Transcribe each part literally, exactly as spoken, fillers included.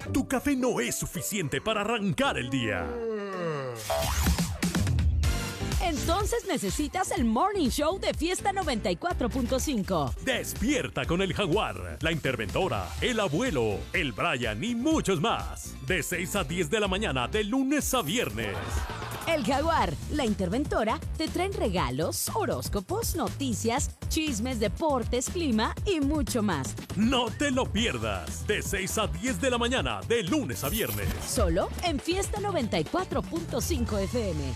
tu café no es suficiente para arrancar el día. Entonces necesitas el Morning Show de Fiesta noventa y cuatro punto cinco. Despierta con el Jaguar, la Interventora, el Abuelo, el Brian y muchos más. De seis a diez de la mañana, de lunes a viernes. El Jaguar, la Interventora, te traen regalos, horóscopos, noticias, chismes, deportes, clima y mucho más. No te lo pierdas. De seis a diez de la mañana, de lunes a viernes. Solo en Fiesta noventa y cuatro punto cinco F M.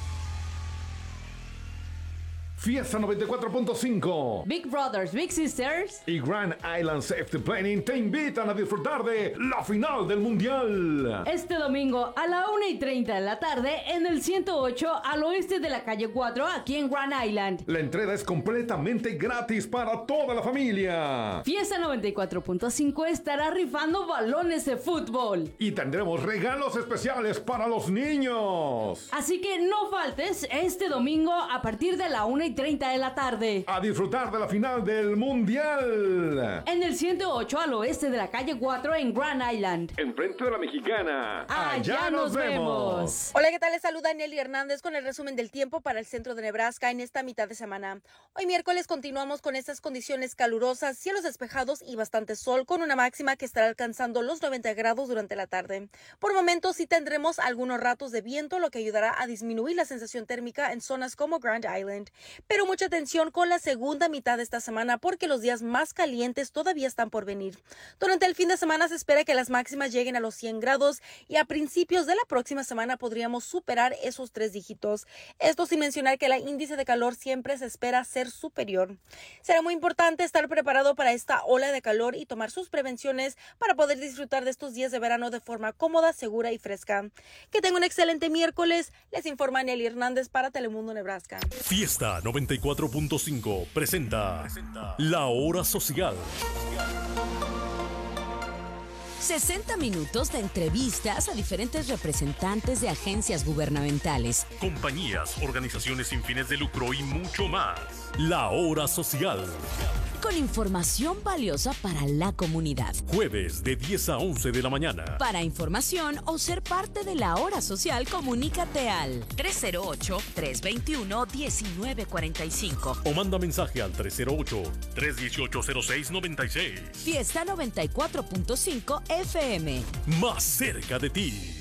Fiesta noventa y cuatro punto cinco. Big Brothers, Big Sisters y Grand Island Safety Planning te invitan a disfrutar de la final del Mundial. Este domingo a la una y treinta de la tarde en el ciento ocho al oeste de la calle cuatro, aquí en Grand Island. La entrada es completamente gratis para toda la familia. Fiesta noventa y cuatro punto cinco estará rifando balones de fútbol. Y tendremos regalos especiales para los niños. Así que no faltes este domingo a partir de la una y treinta de la tarde. A disfrutar de la final del Mundial. En el ciento ocho al oeste de la calle cuatro en Grand Island. Enfrente de la Mexicana. Allá, Allá nos vemos. vemos. Hola, ¿qué tal? Les saluda Nelly Hernández con el resumen del tiempo para el centro de Nebraska en esta mitad de semana. Hoy miércoles continuamos con estas condiciones calurosas, cielos despejados y bastante sol, con una máxima que estará alcanzando los noventa grados durante la tarde. Por momentos sí tendremos algunos ratos de viento, lo que ayudará a disminuir la sensación térmica en zonas como Grand Island. Pero mucha atención con la segunda mitad de esta semana porque los días más calientes todavía están por venir. Durante el fin de semana se espera que las máximas lleguen a los cien grados y a principios de la próxima semana podríamos superar esos tres dígitos. Esto sin mencionar que el índice de calor siempre se espera ser superior. Será muy importante estar preparado para esta ola de calor y tomar sus prevenciones para poder disfrutar de estos días de verano de forma cómoda, segura y fresca. Que tenga un excelente miércoles. Les informa Nelly Hernández para Telemundo Nebraska. Fiesta noventa y cuatro punto cinco presenta La Hora Social. sesenta minutos de entrevistas a diferentes representantes de agencias gubernamentales, compañías, organizaciones sin fines de lucro y mucho más. La Hora Social. Con información valiosa para la comunidad. Jueves de diez a once de la mañana. Para información o ser parte de la Hora Social, comunícate al tres cero ocho, tres dos uno, uno nueve cuatro cinco. O manda mensaje al tres cero ocho, tres uno ocho, cero seis nueve seis. Fiesta noventa y cuatro punto cinco F M. Más cerca de ti.